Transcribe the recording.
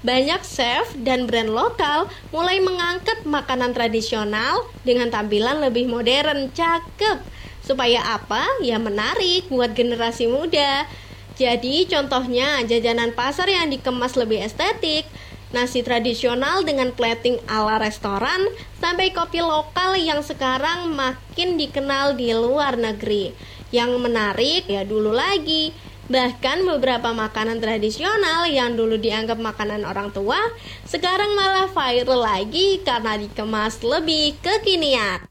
banyak chef dan brand lokal mulai mengangkat makanan tradisional dengan tampilan lebih modern, cakep. Supaya apa? Ya menarik buat generasi muda. Jadi contohnya jajanan pasar yang dikemas lebih estetik, nasi tradisional dengan plating ala restoran, sampai kopi lokal yang sekarang makin dikenal di luar negeri. Yang menarik ya dulu lagi, bahkan beberapa makanan tradisional yang dulu dianggap makanan orang tua, sekarang malah viral lagi karena dikemas lebih kekinian.